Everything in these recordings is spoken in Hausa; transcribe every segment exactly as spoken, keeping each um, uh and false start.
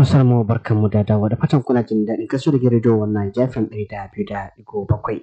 Masu mu barkan mu da dawo da fatan kuna jin daɗin kaso da rediyo wannan jafin ɗari da biyu da ɗigo bakwai.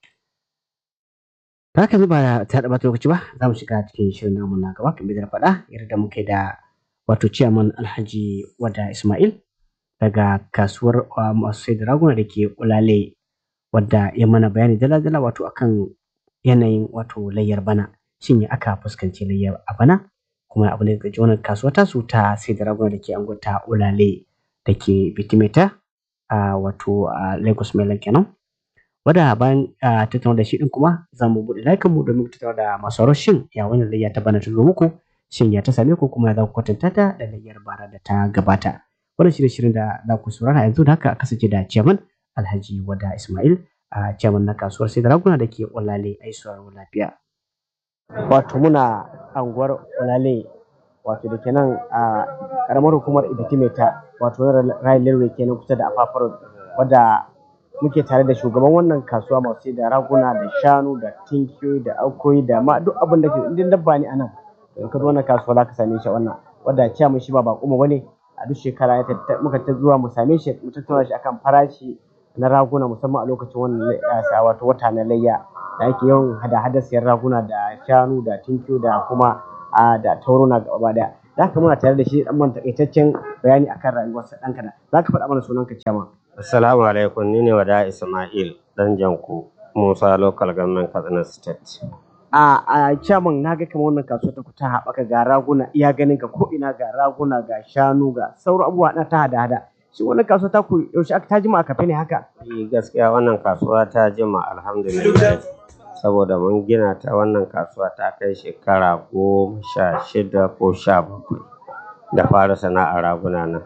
Ta haka ba ta da lokaci ba za mu shiga cikin shirin namu na gaba kamar da faɗa yadda muke da wato ciyaman Alhaji Wada Ismail daga kasuwar masu sai da raguna da ke Ulale wadda ya mana bayani dala-dala wato akan yanayin wato layyar bana shin ya aka fuskanci layyar a bana kuma abu ne ga wannan kasuwa tasu ta sai da raguna da ke anguwar Ulale da ke Bitimeta a wato a Lagos Mainland kenan. Wadda bayan tattauna da shi din kuma za mu buɗe layukan mu domin tattauna da masu shin ya wannan layya ta bana ta zo muku shin ya ta same ku kuma za ku kwatanta ta da layyar bara da ta gabata. Wannan shirye shirin da za ku saurara yanzu da haka kasance da ciyaman Alhaji Wada Ismail a ciyaman na kasuwar sai da raguna da ke Ulale ai sauraro lafiya. Wato muna anguwar Ulale wato da kenan a karamar hukumar Ibitimeta wato Rail Railway kenan kusa da Afafaro wadda muke tare da shugaban wannan kasuwa masu sai da raguna da shanu da tinkiyoyi da akuyoyi da ma duk abin da ke indin dabba ne anan in ka zo wannan kasuwa za ka same shi wannan wadda ciya mun shi ba bako bane a duk shekara muka ta zuwa mu same shi mu tattauna shi akan farashi na raguna musamman a lokacin wannan wato wata na layya da ake yawan hada-hadar siyan raguna da shanu da tinkiyoyi da kuma da tauruna gaba daya za ka muna tare da shi dan man takaitaccen bayani akan rayuwarsa dan kana za ka faɗa mana sunanka ciyaman. Assalamu alaikum, ni ne Wada Ismail dan Janku Musa Local Government Katsina State. A a chairman na ga kamar wannan kasuwa ta kuta haɓaka ga raguna iya ganin ka ko ina ga raguna ga shanu ga sauran abubuwa na ta hada-hada. Shi wannan kasuwa ta ku yaushe aka ta jima a kafe ne haka? Eh gaskiya wannan kasuwa ta jima alhamdulillah saboda mun gina ta wannan kasuwa ta kai shekara goma sha shida ko sha bakwai da fara sana'ar raguna nan.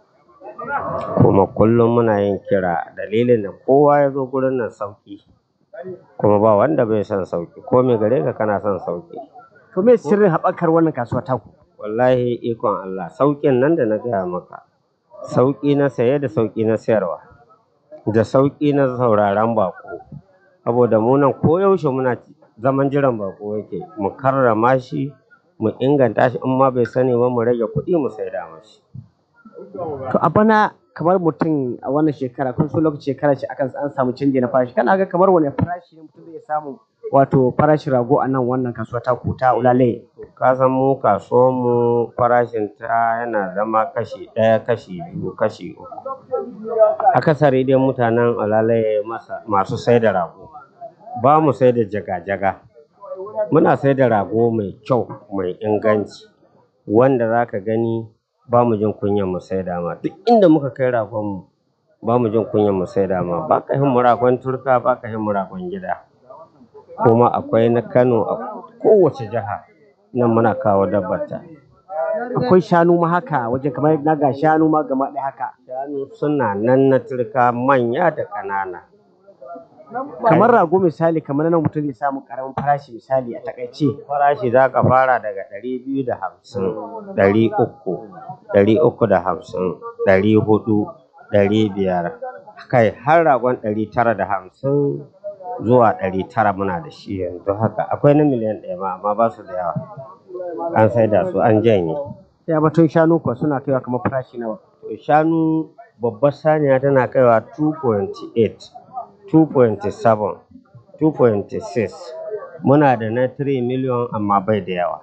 Kuma kullum muna yin kira dalilin da kowa ya zo gurin nan sauki kuma ba wanda bai son sauki ko me gare ka kana son sauki. To me sirrin haɓakar wannan kasuwa taku? Wallahi ikon Allah saukin nan da na gaya maka sauki na saye da sauki na sayarwa da sauki na sauraron bako saboda mu nan koyaushe muna zaman jiran bako yake mu karrama shi mu inganta shi in ma bai sani ba mu rage kuɗi mu saida mashi. To a bana kamar mutum a wannan shekara kun so lokaci shekara ce akan an samu canji na farashi kana ga kamar wani farashi ne mutum zai samu wato farashin rago a nan wannan kasuwa ta ku ta Ulale. Ka san mu kasuwar mu farashin ta yana zama kashi ɗaya kashi biyu kashi uku akasari dai mutanen Ulale masu sai da rago ba mu sai da jaga-jaga muna sai da rago mai kyau mai inganci wanda zaka gani ba mu jin kunyar mu saida ma duk inda muka kai ragon mu ba mu jin kunyar mu saida ma ba ka hin mu ragon turka ba ka hin mu ragon gida kuma akwai na Kano a kowace jiha nan muna kawo dabbar ta. Akwai shanu ma haka wajen kamar na ga shanu ma gama ɗaya haka. Shanu suna nan na turka manya da ƙanana. Kamar rago misali kamar nan mutum zai samu ƙaramin farashi misali a takaice. Farashi za ka fara daga ɗari biyu da hamsin, ɗari uku, ɗari uku da hamsin, ɗari huɗu, ɗari biyar, kai har ragon ɗari tara da hamsin zuwa ɗari tara muna da shi yanzu haka. Akwai na miliyan ɗaya ma amma ba su da yawa. An saida su an janye. Sai batun shanu kuwa suna kaiwa kamar farashi nawa. Shanu babbar saniya tana kaiwa two point eight, two point seven, two point six. Muna da na three million amma bai da yawa.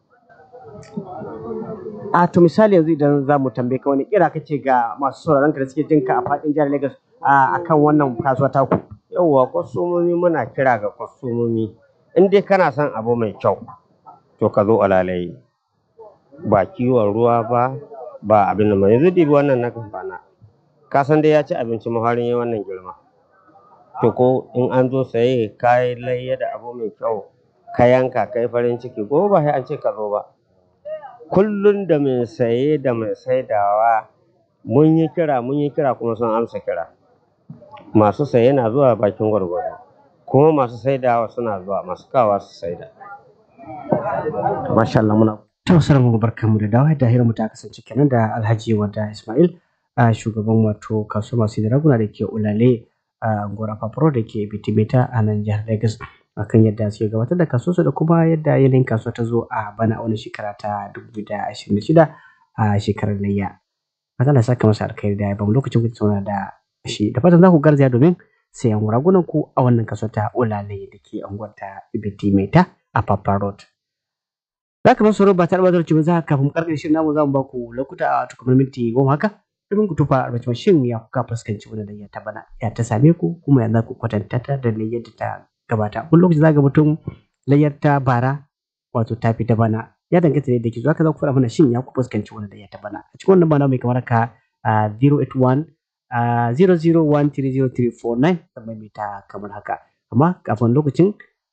A to misali yanzu idan za mu tambaye ka wani kira kace ga masu sauraron ka da suke jin ka a faɗin jihar Lagos a akan wannan kasuwa ta ku. Yawwa kwastomomi muna kira ga kwastomomi in dai kana son abu mai kyau to ka zo Ulale ba kiwon ruwa ba ba abin da mai yanzu dibi wannan na gabana ka san dai ya ci abinci mafarin yayin wannan girma to ko in an zo saye kayi layya da abu mai kyau ka yanka kai farin ciki ko ba sai an ce ka zo ba kullun da mai saye da mai saidawa mun yi kira mun yi kira kuma sun amsa kira masu saye na zuwa bakin gwargwado kuma masu saidawa suna zuwa masu kawa su saida. Masha Allah muna tausar mu barkanmu da dawo da hirar mu ta kasance kenan da Alhaji Wada Ismail a shugaban wato kasuwa masu da raguna da ke Ulale a Gora Fafaro da ke Bitimeta a nan jihar Lagos akan yadda suke gabatar da kasuwarsu da kuma yadda yanayin kasuwa ta zo a bana wani shekara ta dubu biyu da ashirin da shida a shekarar layya. fatan Allah ya saka masa alkhairi da ya bamu lokacin ku tattauna da shi da fatan za ku garzaya domin sayan ragunan ku a wannan kaso ta Olale da ke unguwar ta Ibiti Meta a Papa Road. Za ka masu ba tare da ba za ka kafin karkar shirin namu za mu ba ku lokuta a kamar minti goma haka domin ku tufa albacin shin ya kuka fuskanci wani da ya ta bana ya ta same ku kuma ya za ku kwatanta ta da layyar da ta gabata. Wani lokaci za ga mutum layyar ta bara wato ta fi ta bana ya danganta da ke zuwa ka za ku faɗa mana shin ya ku fuskanci wani da ya ta bana. A cikin wannan bana mai kamar ka zero eight one zero zero one three zero three four nine kamar mai ta kamar haka. Amma kafin lokacin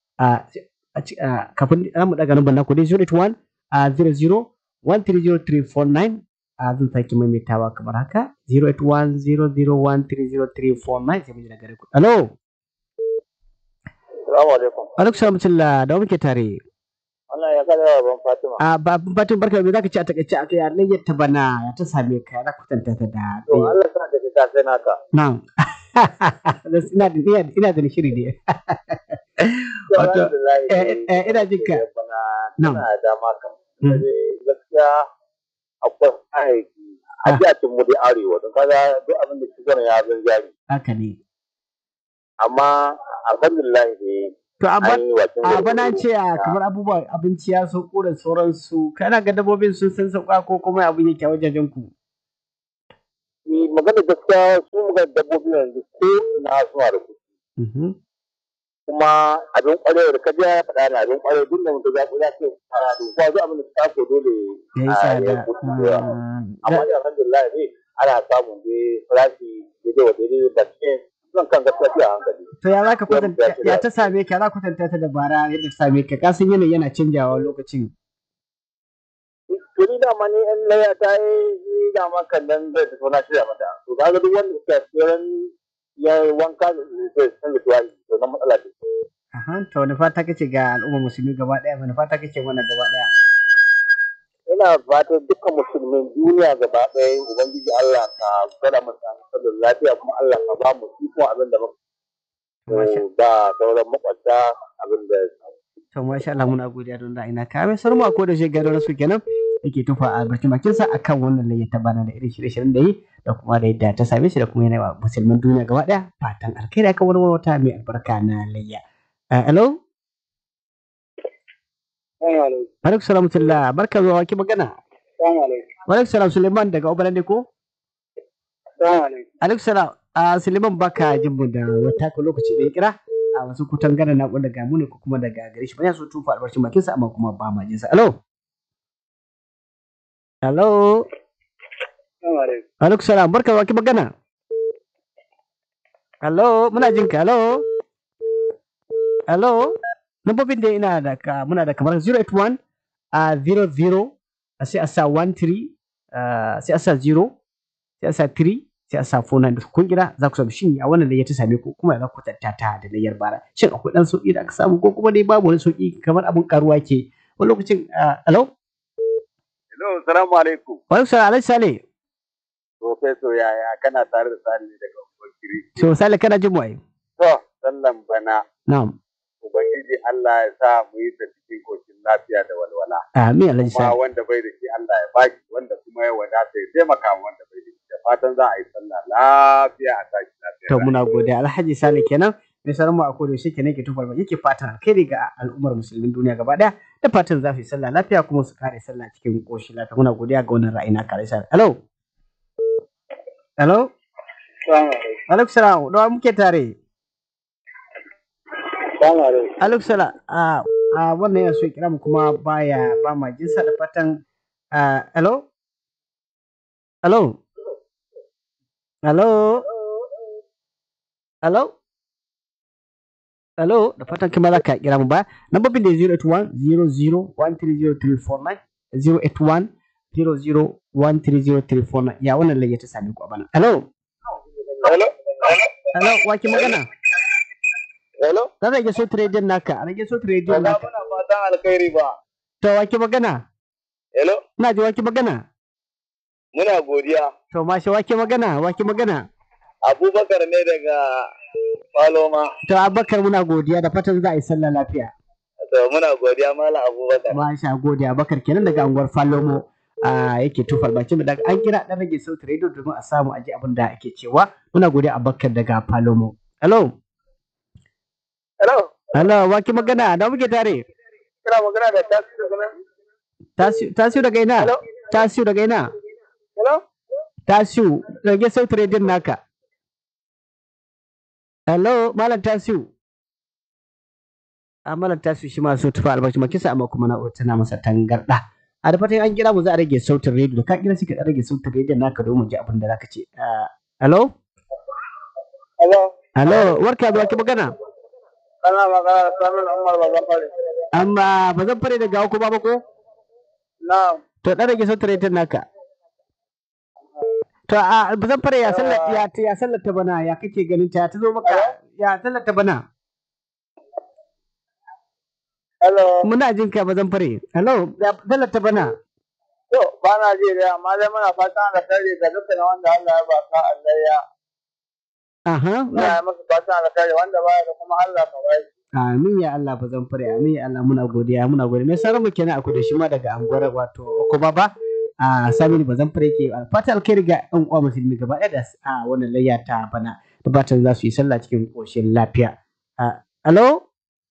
kafin za mu daga number naku dai zero eight one zero zero one three zero three four nine zan sake maimaitawa kamar haka zero eight one zero zero one three zero three four nine sai mu ji daga gare ku. Hello. Assalamu alaikum. Alaikum salam tilla da muke tare. Allah ya kada baban Fatima. A baban Fatima barka me zaka ci a takaice akai ya layyar ta bana ya ta same ka ya kwatanta ta da. To Allah sa da ka sai naka. Na'am. ina da ina da shiri ne. Wato eh ina jin ka. Na'am. Ina da maka. Gaskiya akwai aiki a jikin mu da arewa don kaga duk abin da kike ya zan jari. Haka ne. Amma alhamdulillah ne. To a bana ce a kamar abubuwan abinci ya sauko da sauransu kana ga dabbobin sun san sauka ko kuma abin yake a wajajen ku. Magana gaskiya su muga dabbobi yanzu ko ina suna da kuɗi. Kuma abin kwarewa da kaji ya faɗa na abin kwarewa duk da mutum ya ya ce fara da kuma zuwa abin da ta ko dole a yi kuɗi. Amma da alhamdulillah ne ana samun dai farashi daidai wa daidai da cikin zan kan gaskiya a hankali. To ya zaka kwatanta ya ta same ka za kwatanta ta da bara yadda ta same ka kasan yanayi yana canjawa lokacin. To ni dama ni in laya ta yi dama kan nan zai fito na shirya mata. To kaga duk wanda suka tsiran ya wanka zai san da tuwali to na matsala ce. Aha to wani fata kace ga al'ummar musulmi gaba ɗaya wani fata kace mana gaba ɗaya. Ina fatan dukkan musulmin duniya gaba ɗaya ubangiji Allah ka gwada mu sallallahu lafiya kuma Allah ka ba mu iko abin da muka da sauran makwabta abin da to masha Allah muna godiya don da ina ka mai sarmu ko da shegaro rasu kenan yake tufa albarkacin bakin sa akan wannan layyar ta bana da irin shirye-shiryen da yi da kuma da yadda ta same shi da kuma yana musulmin duniya gaba ɗaya fatan alkhairi akan wani wata mai albarka na layya. Hello. Alaikum salam tullah barka zuwa waki magana. Alaikum salam Suleiman daga Obalande ko? Alaikum salam Suleiman baka jin mu da wata ko lokaci da ya kira a wasu kutan gana na daga mu ne ko kuma daga gare shi ba ya so tufa albarcin bakin sa amma kuma ba ma jin sa. Hello. Hello. Alaikum salam barka zuwa waki magana. Hello muna jin ka. Hello. Hello. Lambobin da ina da ka muna da kamar zero eight one a zero zero sai a sa one three sai a sa zero sai a sa three sai a sa four nine kun kira za ku samu shin a wannan da ya ta same ku kuma za ku tattata ta da layar bara shin akwai dan sauki da aka samu ko kuma dai babu wani sauki kamar abin karuwa ke wani lokacin hello hello assalamu alaikum wa alaikum salam alaikum sale professor yaya kana tare da sale daga Bakiri so sale kana jin mu ai to sallan bana na'am Ubangiji Allah ya sa mu yi ta cikin koshin lafiya da walwala. Amin Allah ya sa. Kuma wanda bai da shi Allah ya baki wanda kuma ya wadata ya taimaka wanda bai da shi da fatan za a yi sallah lafiya a tashi lafiya. To muna godiya Alhaji Sale kenan mai sanar mu a kodo shi kenan ke tufar ba yake fatan alkhairi ga al'ummar musulmin duniya gaba daya da fatan za su yi sallah lafiya kuma su kare sallah cikin koshin lafiya muna godiya ga wannan ra'ayi na kare sa. Hello. Hello. Alaikum salam da muke tare. Alaikum salam a wannan yana so kira mu kuma baya ba ma jinsa da fatan hello hello hello hello hello da fatan kuma za ka kira mu ba lambobin da zero eight one zero zero one three zero three four nine zero eight one zero zero one three zero three four nine ya wannan laye ta sami ku a bana hello hello hello wa ki magana hello ka rage so trading naka rage so trading naka ba na fatan alkhairi ba to wa ki magana hello ina ji wa ki magana muna godiya to mashi wa ki magana wa ki magana Abubakar ne daga Paloma to Abubakar muna godiya da fatan za a yi sallah lafiya to muna godiya Malam Abubakar masha godiya Abubakar kenan daga unguwar Falomo a yake tufa albarkacin mu daga an kira dan rage sautin rediyo domin a samu aji abin da ake cewa muna godiya Abubakar daga Palomo. Hello. Hello. Hello, wa ki magana da muke tare? Kina magana da Tasiu daga nan? Tasiu Tasiu daga ina? Hello. Tasiu daga ina? Hello. Tasiu rage sautin rediyon naka. Hello, Malam Tasiu. A Malam Tasiu shi ma so tufa albarkacin mu kisa amma kuma na tana masa tangarda. A da fatan an kira mu za a rage sautin rediyo ka kira shi ka rage sautin rediyon naka domin ji abin da zaka ce. Hello? Hello. Hello, warka zuwa ki magana? Kana magana da Samin Umar Bazan Fare. Amma Bazan Fare daga gawo ko ba ko? Na'am. To dan rage sautin rediyon naka. To a Bazan Fare ya sallar ya ya sallar ta bana ya kake ganin ta ta zo maka ya sallar ta bana? Hello. Muna jin ka Bazan Fare. Hello, ya sallar ta bana? To ba na ji da amma dai muna fata da kare ga dukkan wanda Allah ya ba ka Allah ya Aha. Na masa fata da kare wanda baya da kuma Allah ka bai. Amin ya Allah Bazan Fare, amin ya Allah muna godiya muna godiya. Me sauran mu kenan akwai da shi ma daga anguwar wato Oko Baba. A Saminu Bazan Fare ke fata alkhairi ga ɗan uwa musulmi gaba ɗaya da a wannan layya ta bana. Da fatan za su yi sallah cikin koshin lafiya. Hello?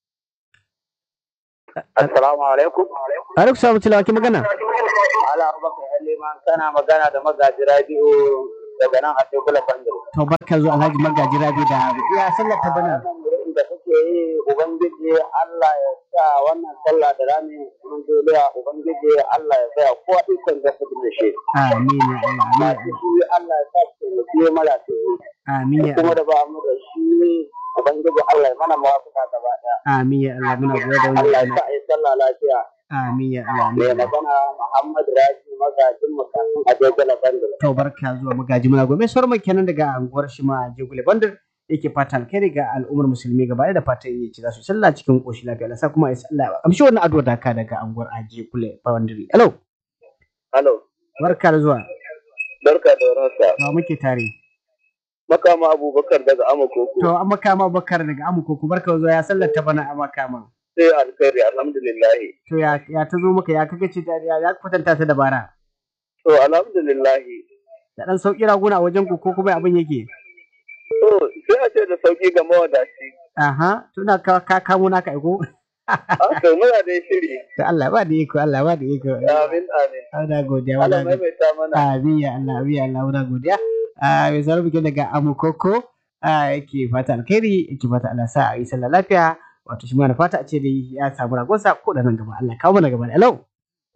Assalamu alaikum. Alaikum salam tilawa ki magana. Ala Abubakar Aliman kana magana da magaji radio daga nan a Tegula Bando. To barka zuwa Alhaji Magaji Rabi da ya sallar ta bana. Da kake yi Ubangiji Allah ya sa wannan sallah da rami mun dole Ubangiji Allah ya sa ko ikon da ku da shi. Amin ya Allah. Amin. Shi Allah ya sa ku ne mala shi. Amin ya Kuma da ba mu da shi Ubangiji Allah ya mana mawafaka gaba daya. Amin ya Allah muna gode da Allah ya sa ai sallah lafiya. Amin ya Allah. Mai magana Muhammad Raji magajin makafin a Jegula Bandar. To barka zuwa magaji muna gome sauran mu kenan daga anguwar shi ma Jegula Bandar yake fata alkhairi ga al'ummar musulmi gaba da fatan yi ci za su sallah cikin koshi lafiya Allah sa kuma ai sallah amshi wannan addu'a da ka daga anguwar Jegula Bandar. Hello. Hello. Barka da zuwa. Barka da warhaka. To muke tare. Makama Abubakar daga Amakoko. To an makama Abubakar daga Amakoko barka zuwa ya sallar ta bana a makama. Sai alkhairi alhamdulillah. To ya ya ta zo maka ya kaga ce ta ya kwatanta ta dabara. To alhamdulillah. Da dan sauki raguna a wajen ku ko kuma abin yake? To sai a ce da sauki ga mawadaci. Aha, tuna ka ka kamo naka aiko. Ah, to muna da shiri. To Allah ba da iko, Allah ba da iko. Amin amin. Ana godiya Allah mai mai ta mana. Amin ya Allah, amin ya Allah muna godiya. Ah, mai zaru bikin daga Amukoko. Ah, yake fata alkhairi, yake fata Allah sa a yi sallah lafiya. Wato shi ma na fata a ce dai ya samu ragonsa ko da nan gaba Allah kawo mana gaba. Hello.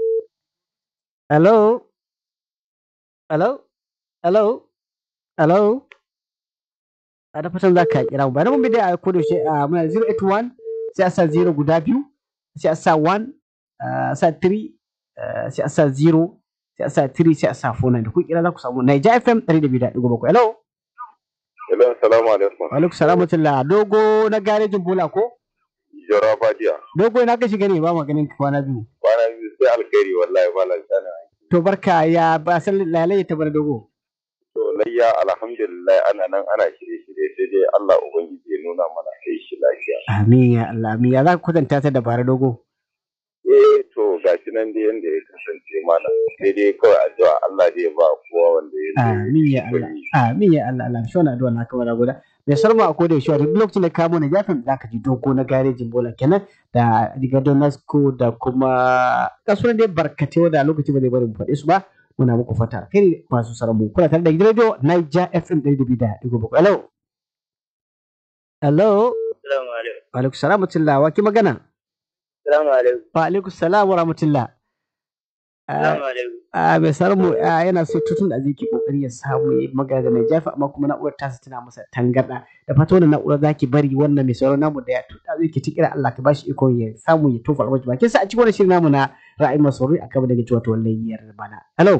Hello. Hello. Hello. Hello. A da fatan za ka kira mu. Bayan mun bi da a kodo shi a muna zero eight one sai a sa zero guda biyu sai a sa one a sa three sai a sa zero sai a sa three sai a sa four nine da ku kira za ku samu Naija F M ɗari da biyu da ɗigo bakwai. Hello. Hello, assalamu alaikum. Wa alaikum salam wa dogo na garejin bola ko? Jara Badiya. Dogo na ka shiga ne ba maganin kwana biyu. Kwana biyu sai alkhairi wallahi ba lafiya. To barka ya ba san lalai ta bar dogo. To layya alhamdulillah ana nan ana shirye-shirye sai dai Allah ubangiji ya nuna mana sai shi lafiya. Amin ya Allah. Amin ya za ka kwatanta ta da bara dogo. Eh to gashi nan dai yanda ya kasance mana sai dai kawai addu'a Allah dai ba kowa wanda ya Amin ya Allah. Amin ya Allah. Allah shi wannan addu'a na kamar guda. Mai sarma a koda yaushe duk lokacin da ka mu na jafin zaka ji dogo na garejin bola kenan da Rigadon Nasco da kuma kasuwan dai barkate wanda lokaci ba zai bari mu faɗe su ba muna muku fata kai masu saramu kuna tare da gidan radio Naija F M ɗari da biyu da ɗigo bakwai. Hello. Hello. Assalamu alaikum. Wa alaikum salam wa rahmatullah wa ki magana? Assalamu alaikum. Wa alaikum salam wa rahmatullah. Assalamu alaikum. a mai sarmu yana so tutun da zai ke kokari ya samu ya magana da mai jafa amma kuma na'urar tasa tana masa tangarda da fata wannan na'urar zaki bari wannan mai sauran namu da ya tuta zai ke tikira Allah ka bashi iko ya samu ya tofa alwaji bakin sa a cikin wannan shirin namu na ra'ayin masauri akan daga cewa to wallahi bana. Hello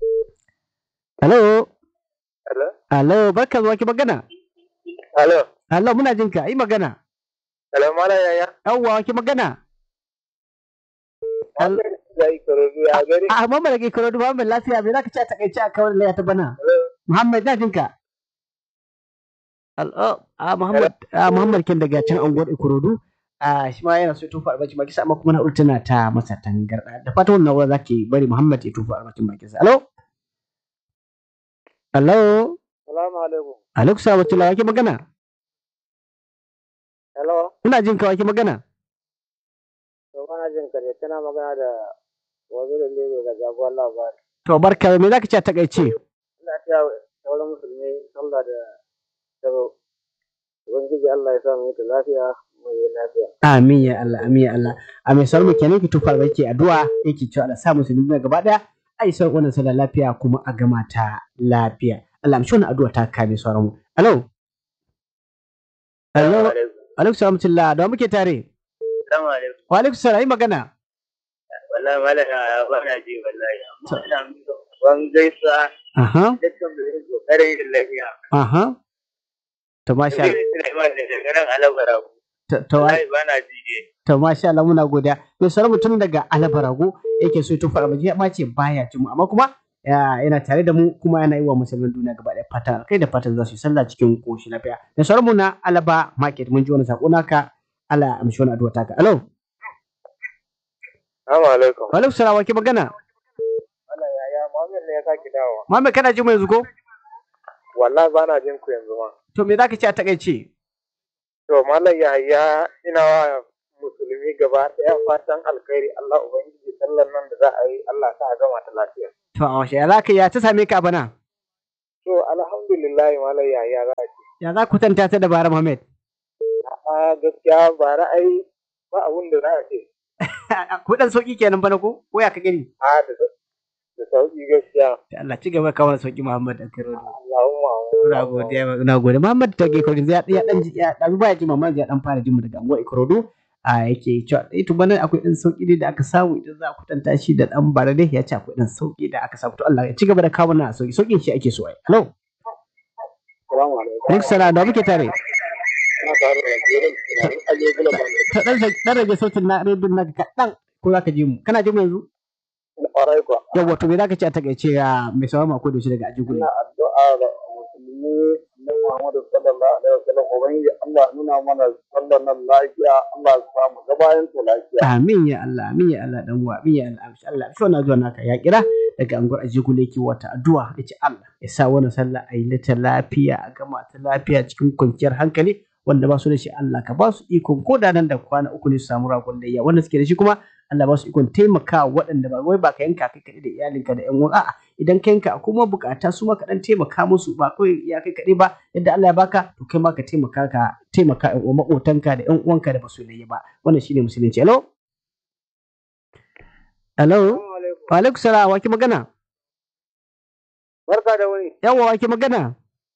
hello Hello hello barka zuwa ki magana. Hello hello muna jin ka yi magana. Hello mala yaya yawwa ki magana. A Muhammad ke Korodu Muhammad lafiya bai zaka ci a takaice a kawai laya ta bana. Muhammad na jinka. A Muhammad a Muhammad kin daga can anguwar Ikorodu a shi ma yana so ya tofa albarkacin bakinsa amma kuma na'urar tana ta masa tangarɗa da fatan wannan na'ura zaki bari Muhammad ya tofa albarkacin bakinsa. Alo? Alo? Salamu alaikum. Alaikum salam wa rahmatullahi, wake magana? Hello. Ina jin ka, wake magana? To kana jin ka ne, tana magana da wazirin Lebe da jagoran labari. To barka, me zaka ce a takaice? Ina ta sauran musulmi sallah da sabo. Ubangiji Allah ya sa mu yi lafiya, mu yi lafiya. Amin ya Allah, amin ya Allah. A mai sauran mu kenan ki tufa albarki addu'a yake cewa Allah sa musulmi gaba daya ai sauran wannan sallah lafiya kuma a gama ta lafiya. Allah amshi wannan addu'a ta kame sauran mu. Alo? Alo? Alaikum salam tullah, da muke tare? Assalamu alaikum. Wa alaikum salam, yi magana. Wallahi malaka ba na ji wallahi. Ina wan gaisa. Aha. Dukkan da yake kokarin da lafiya. Aha. To masha Allah. Sulaiman da garan Alabarago. To to Wallahi ba na ji ne. to masha Allah muna godiya. Mai sauran mutum daga Alabarago yake so ya tufa albarki amma ce baya jin mu amma kuma ya- yana tare da mu kuma yana yi wa musulmin duniya gaba ɗaya fatan kai da fatan za su yi sallah cikin koshi lafiya. Da sauran mu na Alaba Market mun ji wani sako naka Allah ya amshi wani addu'a taka. Alo? Assalamu alaikum. Wa alaikum salam, wake magana? Allah ya ya Muhammad ne ya saki dawowa. Muhammad kana ji mu yanzu ko? Wallahi ba na jin ku yanzu ma. To me zaka ce a takaice? To Malam Yahaya ina wa musulmi gaba ɗaya fatan alkhairi Allah Ubangiji sallan nan da za a yi Allah sa a gama ta lafiya. To a washe ya zaka ya ta same ka a bana? To alhamdulillah Malam Yahaya za ki. Ya za ku tanta ta da Bara Muhammad? A gaskiya ba ra'ayi ba abun da za a ce. Ku dan sauki kenan bana ko? Ko ya ka gani? A da da sauki gaskiya. Da Allah ci gaba ka wani sauki Muhammad da karo. Allahumma. Ina godiya ina godiya Muhammad ta ge Ikorodu ya ya dan ji ya dan baya ji Muhammad ya dan fara jin mu daga anguwar Ikorodu a yake cewa eh to bana akwai dan sauki ne da aka samu idan za ku tanta shi da dan bara dai ya ce akwai dan sauki da aka samu to Allah ya ci gaba da kawo na sauki saukin shi ake so ai. Hello. Assalamu alaikum. Alaikum salam da muke tare. Ina tare da jirin aje gula ban. Ta dan dan rage sautin na rediyon naka kaɗan ko za ka ji mu. Kana ji mu yanzu? Ƙwarai kuwa. Yawwa to me za ka ce a takaice ya mai sawa mako da shi daga aji Ina addu'a da musulmi na Muhammadu sallallahu alaihi wasallam ubangiji Allah nuna mana sallan nan lafiya Allah ya samu gabayin ta lafiya. Amin ya Allah, amin ya Allah dan uwa, amin ya Allah, insha Allah. So na zuwa naka ya kira daga anguwar Ajigule yake wata addu'a yace Allah ya sa wannan sallah ayi lita lafiya a gama ta lafiya cikin kwanciyar hankali wanda ba su da shi Allah ka ba su ikon ko da nan da kwana uku ne su samu ragon layya wanda suke da shi kuma Allah ba su ikon taimaka waɗanda ba wai ba ka yanka kai kaɗai da iyalinka da ƴan uwa a'a idan ka yanka kuma bukata su ma ka dan taimaka musu ba kawai ya kai kaɗai ba yadda Allah ya baka to kai ma ka taimaka ka taimaka ƴan uwa maƙotanka da ƴan uwanka da ba su layya ba wannan shine musulunci. Hello? Hello? Wa alaikum salam, wa ke magana? Barka da wuni. Yawwa wa ke magana?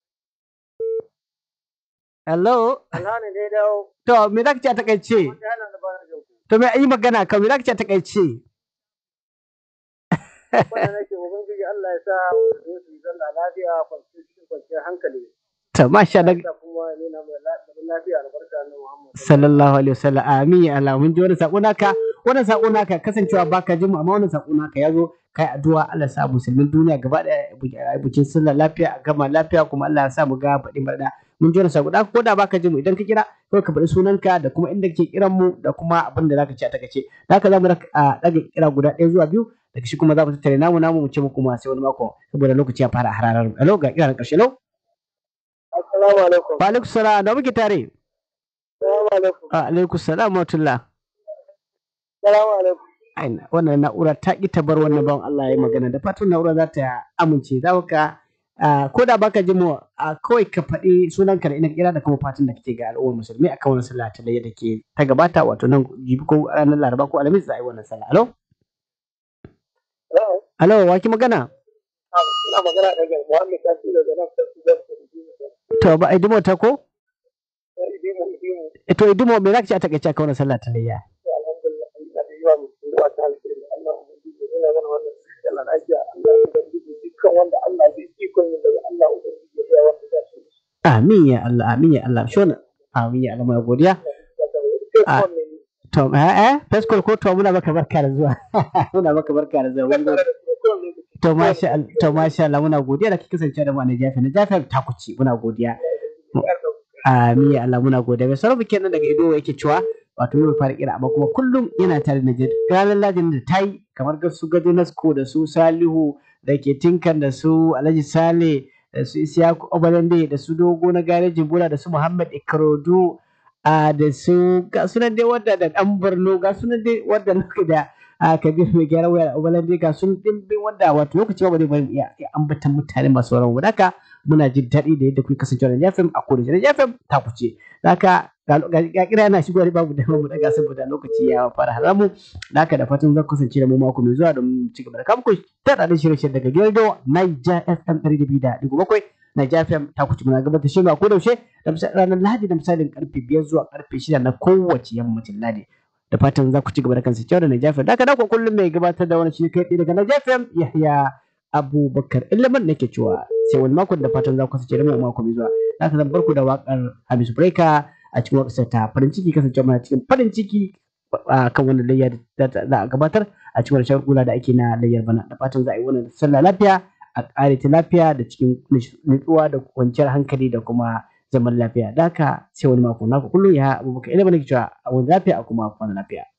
Hello? Allah ne dai dawo. To me zaka ce a takaice? Wata halin da ba na jin ku. To me yi magana ka me zaka ce a takaice? Wannan nake ubangiji Allah ya sa mu su yi sallah lafiya kwanciyar cikin kwanciyar hankali. To masha Allah Allah kuma ya nuna mai lafiya albarka na Muhammad. sallallahu alaihi wasallam amin ya Allah mun ji wannan sako naka wannan sako naka kasancewa baka jin mu amma wannan sako naka yazo kai addu'a Allah sa musulmin duniya gaba daya bukin sallah lafiya a gama lafiya kuma Allah ya sa mu ga baɗi barda mun ji wannan sako da ko da baka jin mu idan ka kira ko ka faɗi sunanka da kuma inda kake kiran mu da kuma abin da zaka ci a takaice haka zamu daga kira guda ɗaya zuwa biyu daga shi kuma za mu tattare namu namu mu ce muku ma sai wani mako saboda lokaci ya fara hararar mu alo ga kira na ƙarshe alo Assalamu alaikum. wa alaikum salam da muke tare Assalamu alaikum. wa alaikum salam wa rahmatullah Assalamu alaikum. aina wannan na'ura ta ki ta bar wannan bawan Allah ya magana da fatan na'ura za ta amince za ka ko da baka ji mu kawai ka faɗi sunanka da ina kira da kuma fatan da kake ga al'ummar musulmi akan wannan sallah ta layya da ke ta gabata wato nan jibi ko ranar Laraba ko Alhamis za a yi wannan sallah alo alo wa ki magana Ina magana daga Muhammad Kashi daga nan Kashi da to ba idimo ta ko Idimu Idimu. to idimo me za ka ci a takaice akan wannan sallah ta layya Alhamdulillah ina da yawa mutum da ta alƙiri Allah ubangiji ina ganin wannan sallah lafiya Allah ubangiji dukkan wanda Allah zai ikon yin daga Allah ubangiji ya wanda za su amin ya Allah amin ya Allah shona amin ya Allah mai godiya to eh eh faskol ko to muna maka barka da zuwa muna maka barka da zuwa wanda to masha Allah to masha Allah muna godiya da kike kasance da mu na Jafar na Jafar ta kuci muna godiya amin ya Allah muna godiya mai sarrafa kenan daga ido yake cewa wato mai fara kira amma kuma kullum yana tare da Najeriya ranar Ladin da ta yi kamar ga su Gado Nasko da su Salihu da ke Tinkan da su Alhaji Sale da su Isiyaku Obalande da su Dogo na Garejin Bola da su Muhammad Ikorodu a da su ga sunan dai wadda da ɗan Borno ga sunan dai wadda nake da a Kabir mai gyara waya Obalande ga sun dimbin wadda wato lokaci ba bari bari iya ambatan mutane masu sauran wadaka muna jin daɗi da yadda kuke kasancewa da J F M a kodace da J F M ta kuce haka ga kira yana shigo da babu da mu daga saboda lokaci ya fara haramu da haka da fatan za ku kasance da mu mako mai zuwa don ci gaba da kamku ta da shirye-shirye daga Gildo Niger F M ɗari da biyu da ɗigo bakwai Niger F M ta kuce muna gabatar shi a kodaushe da ranar Lahadi da misalin karfe biyar zuwa karfe shida na kowace yammacin Lahadi da fatan za ku ci gaba da kansa cewa da Niger F M da haka da ku kullum mai gabatar da wani shi kai daga Niger F M Yahya Abubakar Iliman nake cewa sai wani makon da fatan za ku kasance da mu mako mai zuwa da haka zan barku da waƙar Hamisu Breaker a cikin waƙar ta farin ciki kasance mana cikin farin ciki kan wannan layyar da za a gabatar a cikin rashin kula da ake na layyar bana da fatan za a yi wannan sallah lafiya a ƙare ta lafiya da cikin nutsuwa da kwanciyar hankali da kuma zaman lafiya da haka sai wani mako naku kullum ya Abubakar Iliman nake cewa a wani lafiya a kuma kwana lafiya.